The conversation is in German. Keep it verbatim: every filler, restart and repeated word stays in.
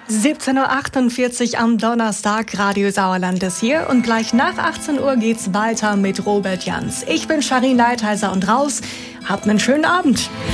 siebzehn Uhr achtundvierzig am Donnerstag, Radio Sauerland ist hier und gleich nach achtzehn Uhr geht's weiter mit Robert Jans. Ich bin Sharin Leitheiser und raus. Habt einen schönen Abend.